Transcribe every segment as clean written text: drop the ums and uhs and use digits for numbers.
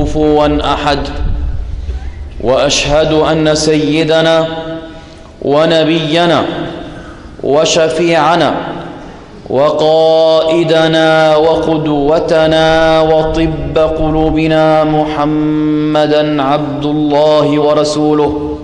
كفوا أحد، وأشهد أن سيدنا ونبينا وشفيعنا وقائدنا وقدوتنا وطب قلوبنا محمدًا عبد الله ورسوله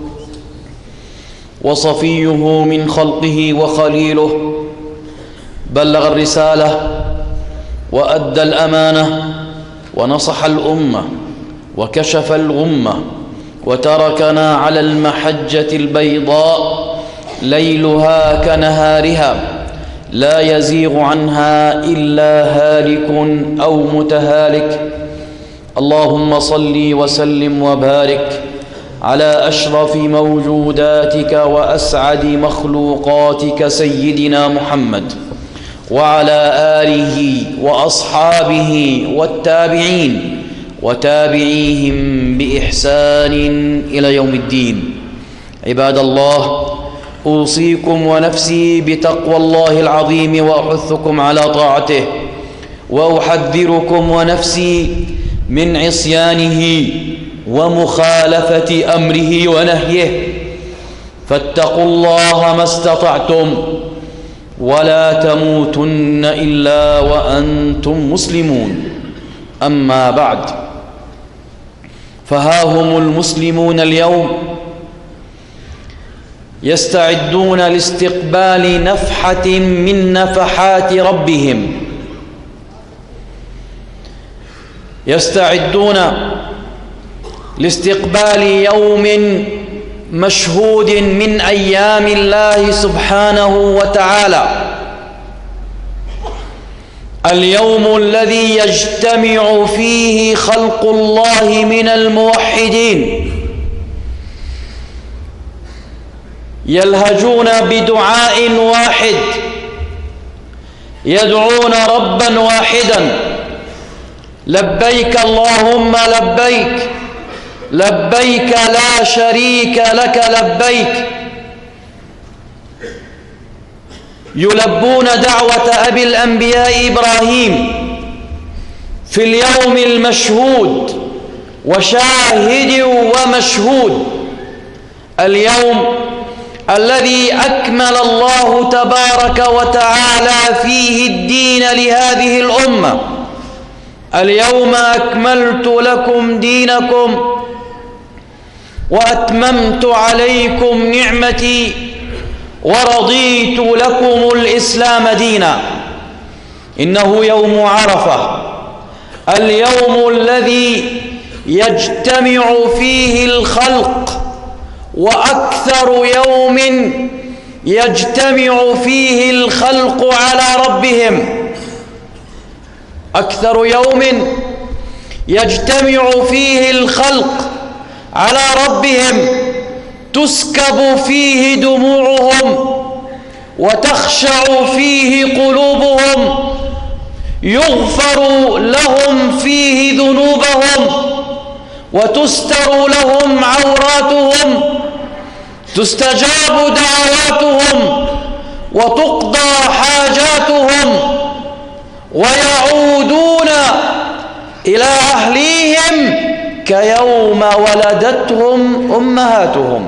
وصفيه من خلقه وخليله، بلغ الرسالة وأدى الأمانة ونصح الأمة وكشف الغمة، وتركنا على المحجة البيضاء ليلها كنهارها لا يزيغ عنها إلا هالك أو متهالك. اللهم صل وسلم وبارك على أشرف موجوداتك وأسعد مخلوقاتك سيدنا محمد وعلى آله وأصحابه والتابعين وتابعيهم بإحسان إلى يوم الدين. عباد الله، أوصيكم ونفسي بتقوى الله العظيم وأحثكم على طاعته، وأحذركم ونفسي من عصيانه ومخالفة أمره ونهيه، فاتقوا الله ما استطعتم ولا تموتن إلا وأنتم مسلمون. أما بعد، فها هم المسلمون اليوم يستعدون لاستقبال نفحة من نفحات ربهم، يستعدون لاستقبال يوم مشهود من أيام الله سبحانه وتعالى، اليوم الذي يجتمع فيه خلق الله من الموحدين يلهجون بدعاء واحد، يدعون ربا واحدا: لبيك اللهم لبيك، لبيك لا شريك لك لبيك. يلبون دعوة أبي الأنبياء إبراهيم في اليوم المشهود وشاهد ومشهود، اليوم الذي أكمل الله تبارك وتعالى فيه الدين لهذه الأمة. اليوم أكملت لكم دينكم وأتممت عليكم نعمتي ورضيت لكم الإسلام دينا. إنه يوم عرفة، اليوم الذي يجتمع فيه الخلق، وأكثر يوم يجتمع فيه الخلق على ربهم، أكثر يوم يجتمع فيه الخلق على ربهم تسكب فيه دموعهم وتخشع فيه قلوبهم، يغفر لهم فيه ذنوبهم وتستر لهم عوراتهم، تستجاب دعواتهم وتقضى حاجاتهم، ويعودون إلى أهليهم كيوم ولدتهم أمهاتهم.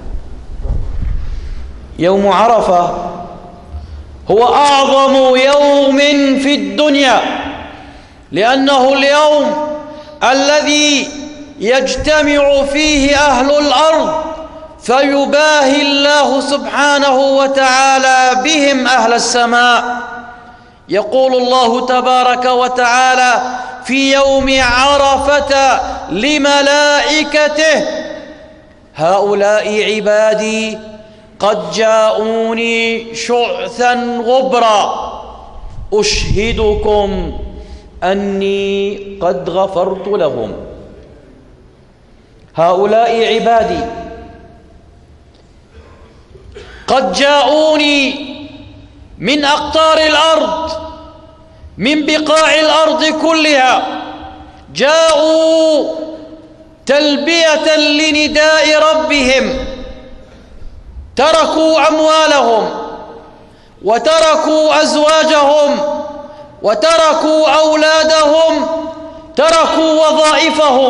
يوم عرفة هو أعظم يوم في الدنيا، لأنه اليوم الذي يجتمع فيه أهل الأرض فيباهي الله سبحانه وتعالى بهم أهل السماء. يقول الله تبارك وتعالى في يوم عرفة لملائكته: هؤلاء عبادي قد جاءوني شعثا غبرا أشهدكم أني قد غفرت لهم. هؤلاء عبادي قد جاءوني من أقطار الأرض، من بقاع الأرض كلها، جاءوا تلبية لنداء ربهم، تركوا أموالهم وتركوا أزواجهم وتركوا أولادهم، تركوا وظائفهم